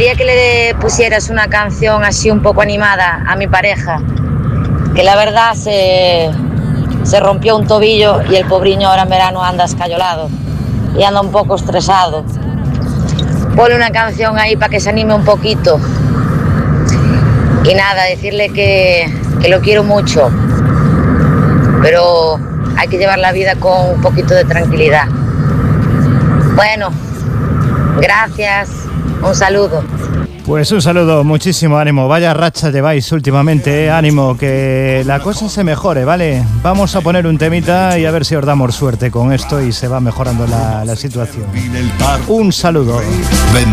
quería que le pusieras una canción así un poco animada a mi pareja, que la verdad se rompió un tobillo y el pobriño ahora en verano anda escayolado y anda un poco estresado. Ponle una canción ahí para que se anime un poquito. Y nada, decirle que lo quiero mucho, pero hay que llevar la vida con un poquito de tranquilidad. Bueno, gracias, un saludo. Pues un saludo, muchísimo ánimo. Vaya racha lleváis últimamente, ánimo, que la cosa se mejore, ¿vale? Vamos a poner un temita y a ver si os damos suerte con esto y se va mejorando la situación. Un saludo.